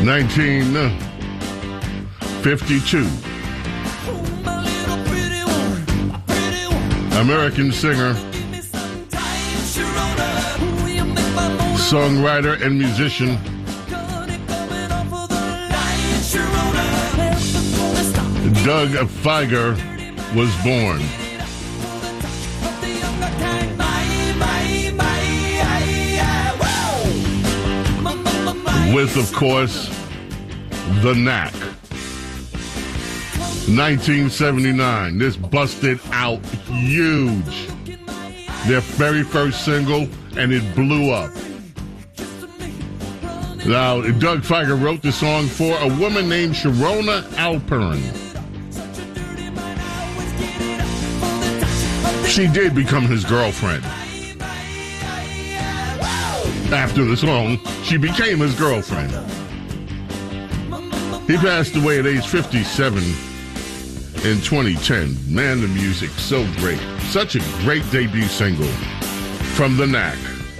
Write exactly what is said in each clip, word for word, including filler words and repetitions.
nineteen fifty-two. American singer, songwriter, and musician Doug Fieger was born. With, of course, The Knack. nineteen seventy-nine, this busted out huge. Their very first single, and it blew up. Now, Doug Fieger wrote the song for a woman named Sharona Alperin. She did become his girlfriend. After the song, she became his girlfriend. He passed away at age fifty-seven in twenty ten. Man, the music, so great. Such a great debut single from The Knack.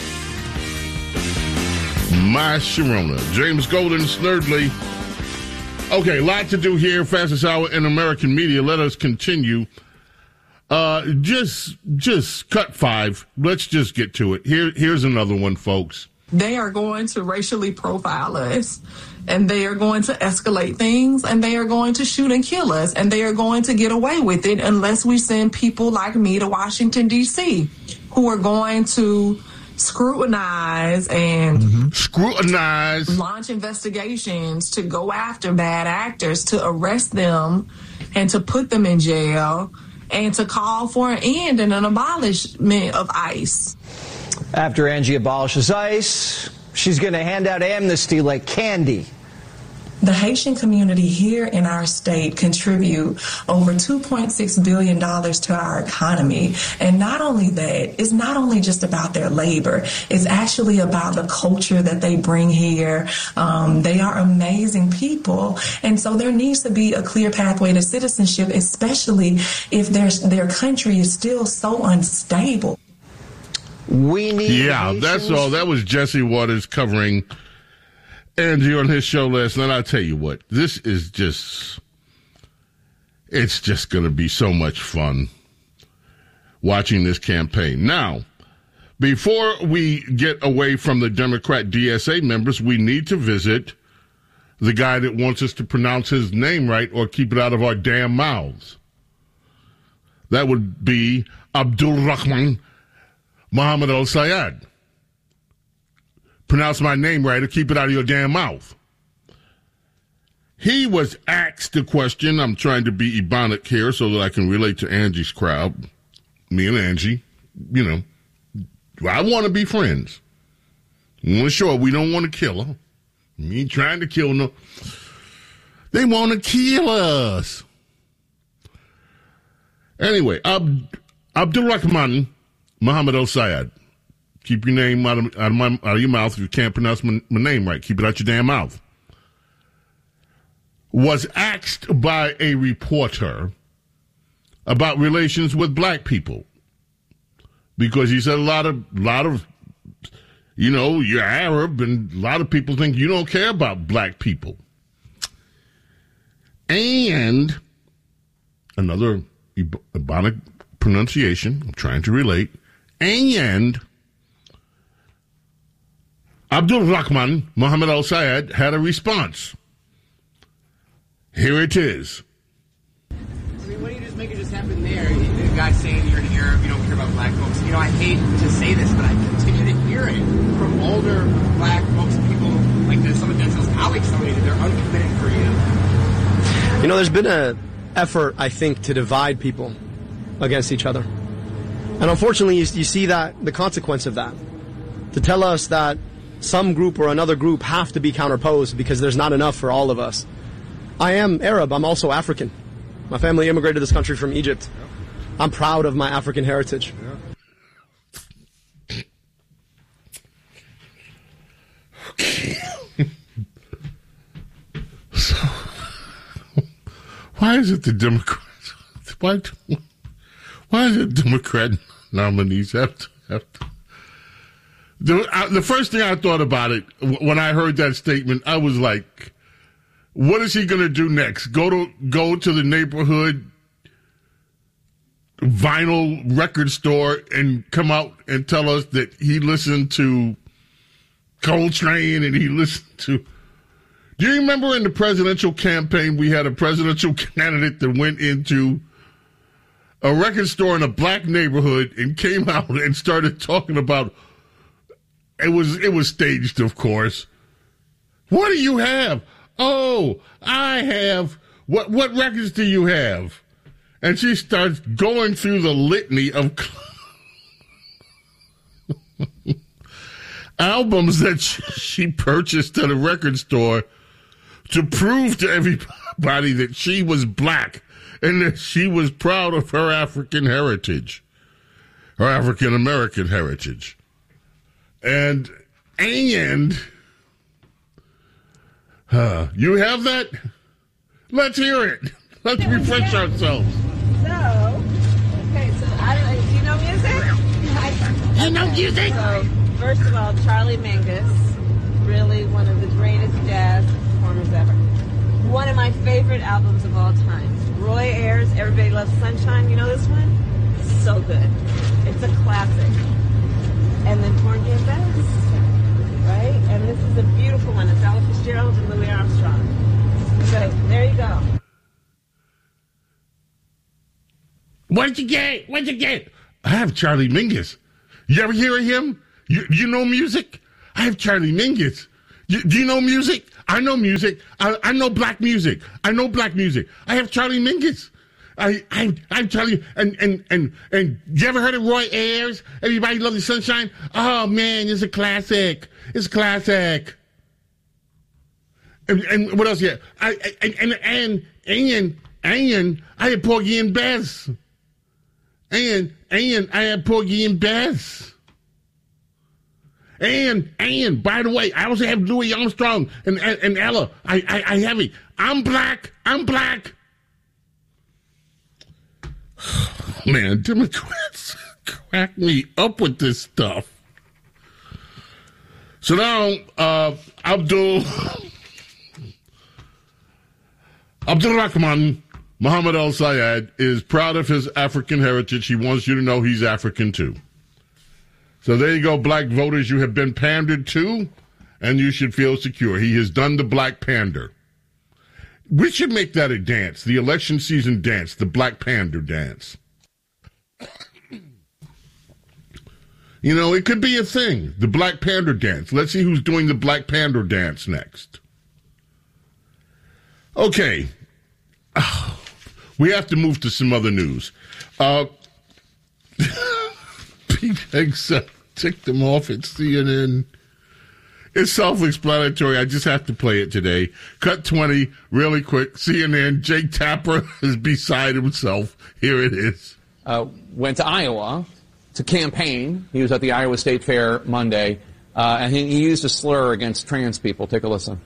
My Sharona. James Golden, Snerdley. Okay, a lot to do here. Fastest hour in American media. Let us continue. Uh, just, just cut five. Let's just get to it. Here, here's another one, folks. They are going to racially profile us, and they are going to escalate things, and they are going to shoot and kill us, and they are going to get away with it unless we send people like me to Washington, D C, who are going to scrutinize and mm-hmm. scrutinize, launch investigations to go after bad actors, to arrest them, and to put them in jail, and to call for an end and an abolishment of ICE. After Angie abolishes ICE, she's going to hand out amnesty like candy. The Haitian community here in our state contribute over two point six billion dollars to our economy. And not only that, it's not only just about their labor. It's actually about the culture that they bring here. Um, they are amazing people. And so there needs to be a clear pathway to citizenship, especially if their, their country is still so unstable. We need Yeah, Haitians. That's all. That was Jesse Waters covering Angie on his show last night. I'll tell you what, this is just, it's just going to be so much fun watching this campaign. Now, before we get away from the Democrat D S A members, we need to visit the guy that wants us to pronounce his name right or keep it out of our damn mouths. That would be Abdul Rahman Mohammed El-Sayed. Pronounce my name right or keep it out of your damn mouth. He was asked the question. I'm trying to be Ebonic here so that I can relate to Angie's crowd. Me and Angie, you know, I want to be friends. We want to show her we don't want to kill her. Me trying to kill her. They want to kill us. Anyway, Ab- Abdul Rahman Mohammed El-Sayed. Keep your name out of, out, of my, out of your mouth if you can't pronounce my, my name right. Keep it out your damn mouth. Was asked by a reporter about relations with black people. Because he said a lot of, lot of, you know, you're Arab and a lot of people think you don't care about black people. And another Ebonic pronunciation, I'm trying to relate, and Abdul Rahman Mohammed El-Sayed had a response. Here it is. I mean, why don't you just make it just happen there? The guy saying you're an Arab, you don't care about black folks. You know, I hate to say this, but I continue to hear it from older black folks, people like the, some of Denzel's colleagues, somebody that they're uncommitted for you. You know, there's been an effort, I think, to divide people against each other. And unfortunately, you, you see that the consequence of that. To tell us that some group or another group have to be counterposed because there's not enough for all of us. I am Arab. I'm also African. My family immigrated to this country from Egypt. I'm proud of my African heritage. Okay. So, why is it the Democrats? Why, why is it Democrat nominees have to, have to The, I, the first thing I thought about it when I heard that statement, I was like, what is he going to do next? Go to go to the neighborhood vinyl record store and come out and tell us that he listened to Coltrane and he listened to... Do you remember in the presidential campaign we had a presidential candidate that went into a record store in a black neighborhood and came out and started talking about... It was it was staged, of course. What do you have? Oh, I have... What, what records do you have? And she starts going through the litany of albums that she purchased at a record store to prove to everybody that she was black and that she was proud of her African heritage, her African American heritage. And, and, uh, you have that? Let's hear it. Let's refresh ourselves. So, okay, so I, do you know music? You know music? So, first of all, Charlie Mingus, really one of the greatest jazz performers ever. One of my favorite albums of all time. Roy Ayers, Everybody Loves Sunshine. You know this one? So good. It's a classic. And then Porgy and Bess, right? And this is a beautiful one. It's Ella Fitzgerald and Louis Armstrong. So, there you go. What'd you get? What'd you get? I have Charlie Mingus. You ever hear of him? You, you know music? I have Charlie Mingus. You, do you know music? I know music. I, I know black music. I know black music. I have Charlie Mingus. I, I, I'm Charlie, and, and, and, and, you ever heard of Roy Ayers? Everybody Loves the Sunshine? Oh, man, it's a classic. It's a classic. And, and what else? Yeah. I, I, and, and, and, and, I had Porgy and Bess. And, and, I had Porgy and Bess. And, and, by the way, I also have Louis Armstrong and, and, and Ella. I, I, I have it. I'm black. I'm black. Man, Democrats crack me up with this stuff. So now, uh, Abdul, Abdul Rahman Muhammad al-Sayed is proud of his African heritage. He wants you to know he's African too. So there you go, black voters. You have been pandered to, and you should feel secure. He has done the black pander. We should make that a dance, the election season dance, the Black Panther dance. You know, it could be a thing, the Black Panther dance. Let's see who's doing the Black Panther dance next. Okay. Oh, we have to move to some other news. Uh, Pete Hegseth ticked them off at C N N. It's self-explanatory. I just have to play it today. Cut twenty, really quick. C N N, Jake Tapper is beside himself. Here it is. Uh, went to Iowa to campaign. He was at the Iowa State Fair Monday, uh, and he, he used a slur against trans people. Take a listen.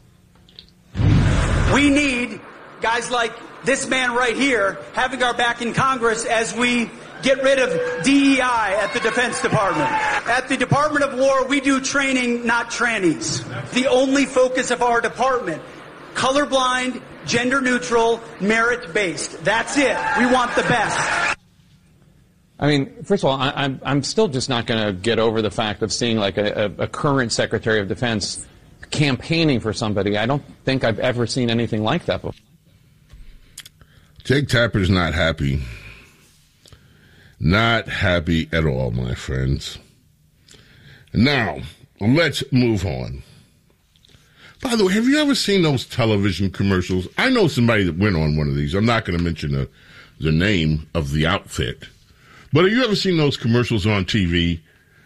We need guys like this man right here having our back in Congress as we get rid of D E I at the Defense Department. At the Department of War, we do training, not trannies. The only focus of our department, colorblind, gender neutral, merit based. That's it. We want the best. I mean, first of all, I, I'm I'm still just not going to get over the fact of seeing like a, a, a current Secretary of Defense campaigning for somebody. I don't think I've ever seen anything like that before. Jake Tapper's not happy. Not happy at all, my friends. Now, let's move on. By the way, have you ever seen those television commercials? I know somebody that went on one of these. I'm not going to mention the, the name of the outfit. But have you ever seen those commercials on T V?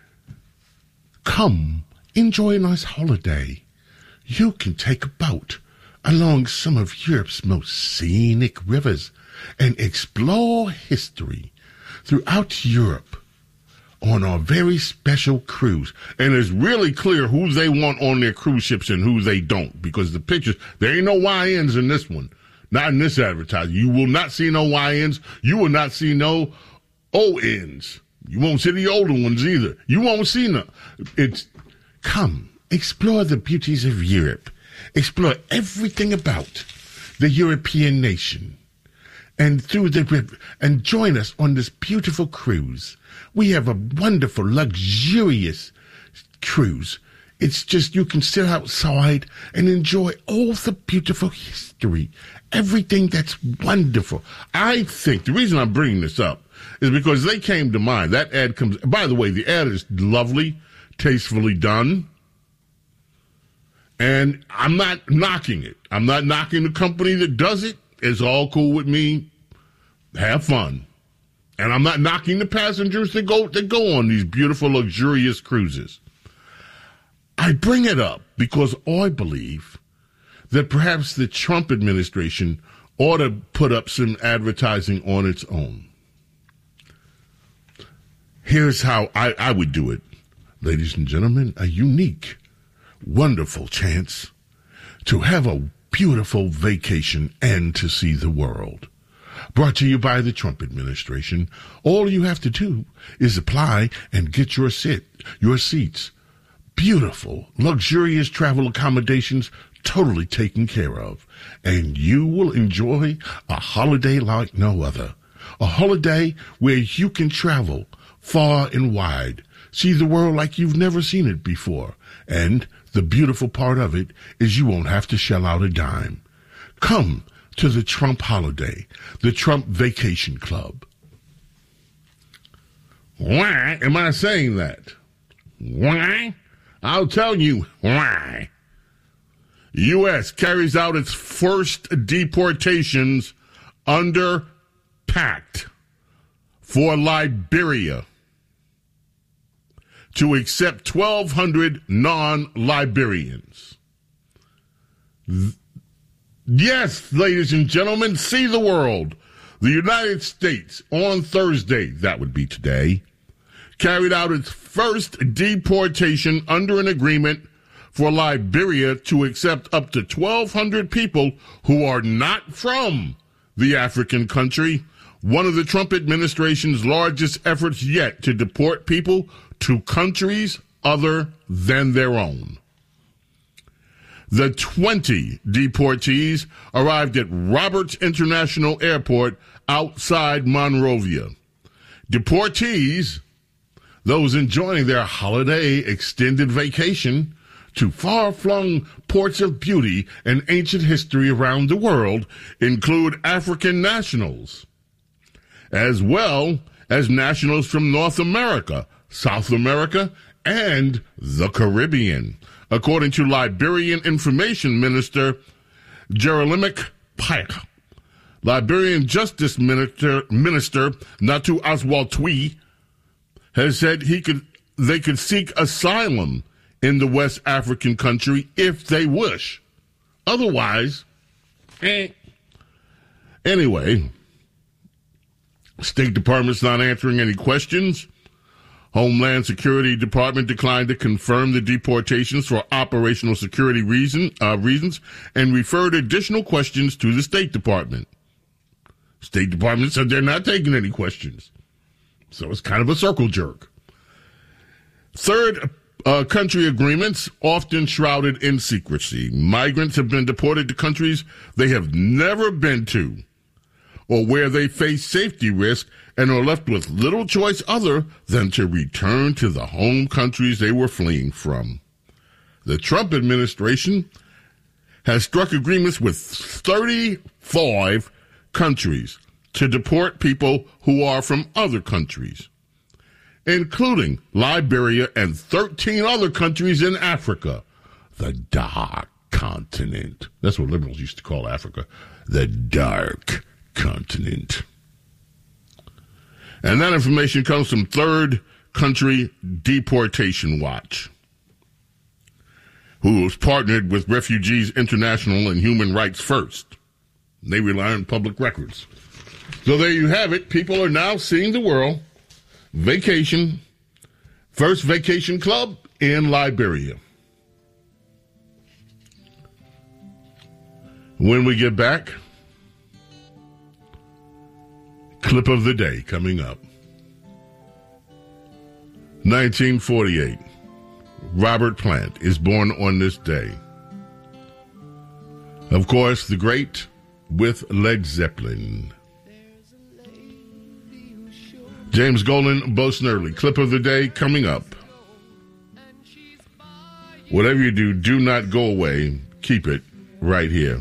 Come, enjoy a nice holiday. You can take a boat along some of Europe's most scenic rivers and explore history throughout Europe on our very special cruise. And it's really clear who they want on their cruise ships and who they don't, because the pictures, there ain't no Y Ns in this one. Not in this advertising. You will not see no Y Ns. You will not see no O Ns You won't see the older ones either. You won't see none. It's, come, explore the beauties of Europe. Explore everything about the European nation. And through the, and join us on this beautiful cruise. We have a wonderful, luxurious cruise. It's just, you can sit outside and enjoy all the beautiful history. Everything that's wonderful. I think the reason I'm bringing this up is because they came to mind. That ad comes, by the way, the ad is lovely, tastefully done. And I'm not knocking it. I'm not knocking the company that does it. It's all cool with me. Have fun. And I'm not knocking the passengers that go that go on these beautiful, luxurious cruises. I bring it up because I believe that perhaps the Trump administration ought to put up some advertising on its own. Here's how I, I would do it. Ladies and gentlemen, a unique, wonderful chance to have a beautiful vacation and to see the world. Brought to you by the Trump administration. All you have to do is apply and get your sit, your seats. Beautiful, luxurious travel accommodations totally taken care of. And you will enjoy a holiday like no other. A holiday where you can travel far and wide. See the world like you've never seen it before. And the beautiful part of it is you won't have to shell out a dime. Come to the Trump holiday, the Trump Vacation Club. Why am I saying that? Why? I'll tell you why. U S carries out its first deportations under pact for Liberia to accept twelve hundred non-Liberians. Th- Yes, ladies and gentlemen, see the world. The United States on Thursday, that would be today, carried out its first deportation under an agreement for Liberia to accept up to twelve hundred people who are not from the African country, one of the Trump administration's largest efforts yet to deport people to countries other than their own. The twenty deportees arrived at Roberts International Airport outside Monrovia. Deportees, those enjoying their holiday extended vacation to far-flung ports of beauty and ancient history around the world, include African nationals, as well as nationals from North America, South America, and the Caribbean, according to Liberian Information Minister Jeremiah Pike. Liberian Justice Minister, Minister Natu Aswal-Twi has said he could they could seek asylum in the West African country if they wish. Otherwise, eh. Anyway, State Department's not answering any questions. Homeland Security Department declined to confirm the deportations for operational security reason, uh, reasons and referred additional questions to the State Department. State Department said they're not taking any questions. So it's kind of a circle jerk. Third uh, country agreements, often shrouded in secrecy. Migrants have been deported to countries they have never been to or where they face safety risk and are left with little choice other than to return to the home countries they were fleeing from. The Trump administration has struck agreements with thirty-five countries to deport people who are from other countries, including Liberia and thirteen other countries in Africa, the dark continent. That's what liberals used to call Africa, the dark continent. And that information comes from Third Country Deportation Watch, who has partnered with Refugees International and Human Rights First. They rely on public records. So there you have it. People are now seeing the world. Vacation. First vacation club in Liberia. When we get back, clip of the day coming up. nineteen forty-eight. Robert Plant is born on this day. Of course, the great with Led Zeppelin. James Golden, Bo Snerdley. Clip of the day coming up. Whatever you do, do not go away. Keep it right here.